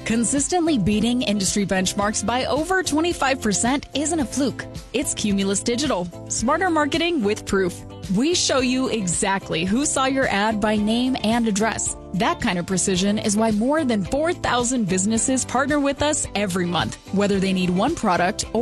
Consistently beating industry benchmarks by over 25% isn't a fluke. It's Cumulus Digital. Smarter marketing with proof. We show you exactly who saw your ad by name and address. That kind of precision is why more than 4,000 businesses partner with us every month, whether they need one product or